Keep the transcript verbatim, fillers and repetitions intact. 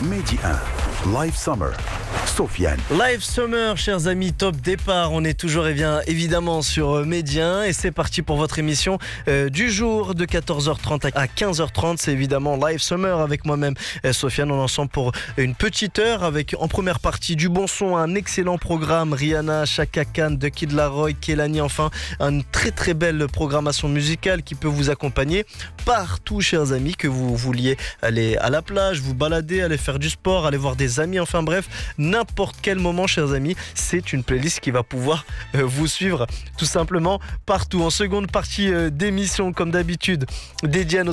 Mehdi un, Live Summer, Sofiane. Live Summer, chers amis, top départ. On est toujours et bien évidemment sur Mehdi un et c'est parti pour votre émission euh, du jour de quatorze heures trente à quinze heures trente. C'est évidemment Live Summer avec moi-même, euh, Sofiane. On est ensemble pour une petite heure avec en première partie du bon son, un excellent programme. Rihanna, Chaka Khan, The Kid Laroi, Kehlani, enfin une très très belle programmation musicale qui peut vous accompagner partout, chers amis, que vous vouliez aller à la plage, vous balader, aller faire du sport, aller voir des amis, enfin bref, n'importe quel moment, chers amis, c'est une playlist qui va pouvoir euh, vous suivre tout simplement partout. En seconde partie euh, d'émission, comme d'habitude, dédiée à notre